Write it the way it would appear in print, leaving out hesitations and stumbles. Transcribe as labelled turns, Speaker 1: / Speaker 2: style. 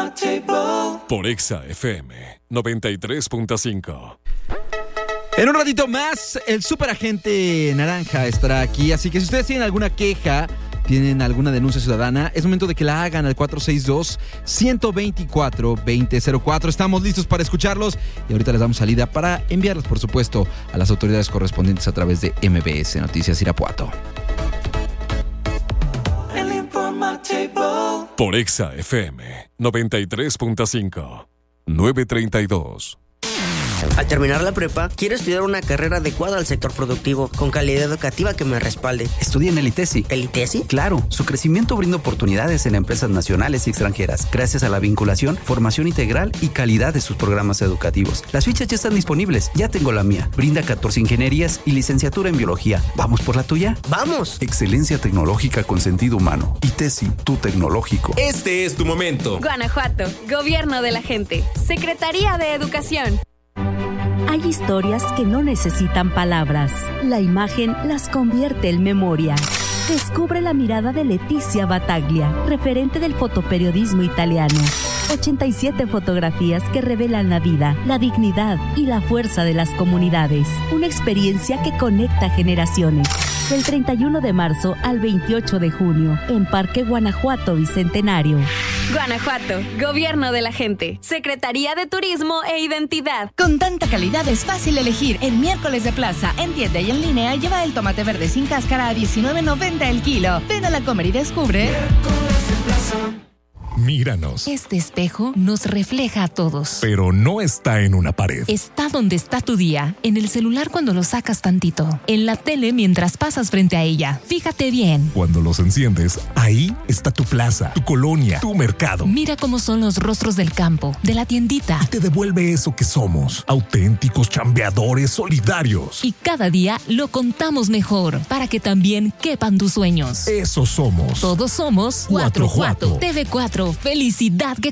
Speaker 1: Por Exa FM 93.5.
Speaker 2: En un ratito más, el superagente naranja estará aquí. Así que si ustedes tienen alguna queja, tienen alguna denuncia ciudadana, es momento de que la hagan al 462-124-2004. Estamos listos para escucharlos y ahorita les damos salida para enviarlos, por supuesto, a las autoridades correspondientes a través de MBS Noticias Irapuato.
Speaker 1: Por Exa FM 93.5. 932.
Speaker 3: Al terminar la prepa, quiero estudiar una carrera adecuada al sector productivo, con calidad educativa que me respalde.
Speaker 4: Estudia en el ITESI.
Speaker 3: ¿El ITESI?
Speaker 4: Claro, su crecimiento brinda oportunidades en empresas nacionales y extranjeras, gracias a la vinculación, formación integral y calidad de sus programas educativos. Las fichas ya están disponibles, ya tengo la mía. Brinda 14 ingenierías y licenciatura en biología. ¿Vamos por la tuya?
Speaker 3: ¡Vamos!
Speaker 5: Excelencia tecnológica con sentido humano. ITESI, tu tecnológico.
Speaker 6: Este es tu momento.
Speaker 7: Guanajuato, Gobierno de la Gente, Secretaría de Educación.
Speaker 8: Hay historias que no necesitan palabras. La imagen las convierte en memoria. Descubre la mirada de Leticia Battaglia, referente del fotoperiodismo italiano. 87 fotografías que revelan la vida, la dignidad y la fuerza de las comunidades. Una experiencia que conecta generaciones. Del 31 de marzo al 28 de junio, en Parque Guanajuato Bicentenario.
Speaker 7: Guanajuato, Gobierno de la Gente, Secretaría de Turismo e Identidad.
Speaker 9: Con tanta calidad es fácil elegir. El miércoles de plaza, en tienda y en línea, lleva el tomate verde sin cáscara a $19.90 el kilo. Ven a La Comer y descubre.
Speaker 6: Miércoles de plaza.
Speaker 10: Míranos.
Speaker 11: Este espejo nos refleja a todos.
Speaker 10: Pero no está en una pared.
Speaker 11: Está donde está tu día, en el celular cuando lo sacas tantito, en la tele mientras pasas frente a ella. Fíjate bien.
Speaker 10: Cuando los enciendes, ahí está tu plaza, tu colonia, tu mercado.
Speaker 11: Mira cómo son los rostros del campo, de la tiendita.
Speaker 10: Y te devuelve eso que somos, auténticos, chambeadores, solidarios.
Speaker 11: Y cada día lo contamos mejor, para que también quepan tus sueños.
Speaker 10: Eso somos.
Speaker 11: Todos somos
Speaker 10: Guanajuato.
Speaker 11: TV4. Felicidad que